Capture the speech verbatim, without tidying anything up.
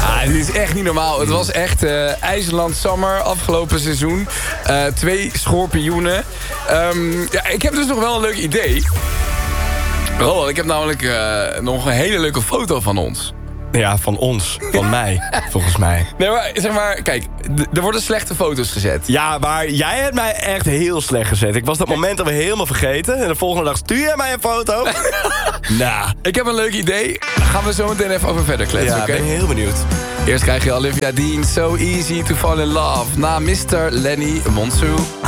Ah, dit is echt niet normaal. Het was echt uh, IJsland Summer afgelopen seizoen. Uh, twee schorpioenen. Um, ja, ik heb dus nog wel een leuk idee. Roland, ik heb namelijk uh, nog een hele leuke foto van ons. Ja, van ons. Van mij, volgens mij. Nee, maar zeg maar, kijk, d- er worden slechte foto's gezet. Ja, maar jij hebt mij echt heel slecht gezet. Ik was dat moment alweer helemaal vergeten. En de volgende dag stuur jij mij een foto. Nou. Ik heb een leuk idee. Daar gaan we zo meteen even over verder kletsen, Ja, oké? ben heel benieuwd. Eerst krijg je Olivia Dean, So Easy to Fall in Love. Na mister Lenny Monsu.